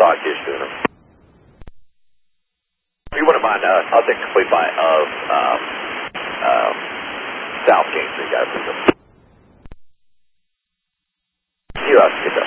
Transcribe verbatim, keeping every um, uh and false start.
stock issue schooner. If you wouldn't mind, uh, I'll take a complete buy of um, um, South King Street, guys. You uh, get that.